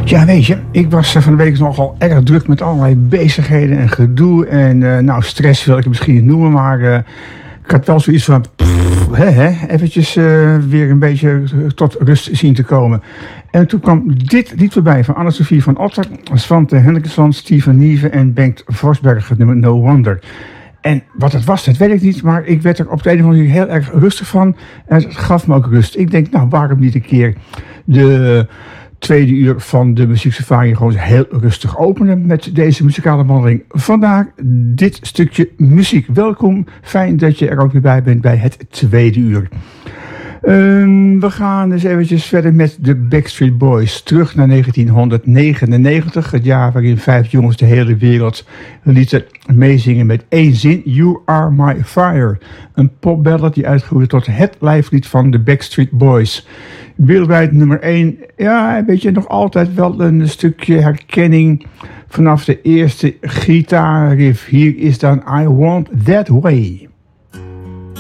Ja, weet je, ik was van de week nogal erg druk met allerlei bezigheden en gedoe. En stress wil ik het misschien niet noemen, maar ik had wel zoiets van... eventjes weer een beetje tot rust zien te komen. En toen kwam dit lied voorbij van Anne-Sophie van Otter, Svante Henriksson, Steven Nieve en Bengt Forsberg, het nummer No Wonder. En wat het was, dat weet ik niet, maar ik werd er op de een of andere manier heel erg rustig van. En het gaf me ook rust. Ik denk, nou, waarom niet een keer de tweede uur van de Muzieksafari gewoon heel rustig openen met deze muzikale wandeling. Vandaag dit stukje muziek. Welkom, fijn dat je er ook weer bij bent bij het tweede uur. We gaan dus eventjes verder met de Backstreet Boys. Terug naar 1999, het jaar waarin 5 jongens de hele wereld lieten meezingen met één zin. You Are My Fire. Een popballad die uitgroeide tot het lijflied van de Backstreet Boys. Wereldwijd nummer 1. Ja, weet je, nog altijd wel een stukje herkenning vanaf de eerste gitaarriff. Hier is dan I Want That Way.